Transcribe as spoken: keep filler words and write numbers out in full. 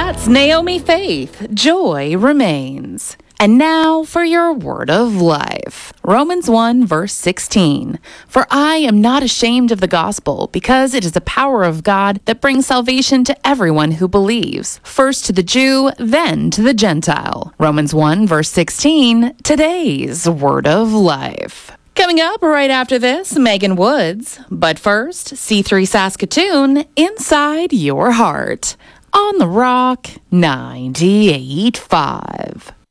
That's Naomi Faith. Joy remains. And now for your word of life. Romans one, verse sixteen. For I am not ashamed of the gospel, because it is the power of God that brings salvation to everyone who believes, first to the Jew, then to the Gentile. Romans one, verse sixteen, today's word of life. Coming up right after this, Megan Woods. But first, C three Saskatoon, Inside Your Heart, on the Rock ninety-eight point five.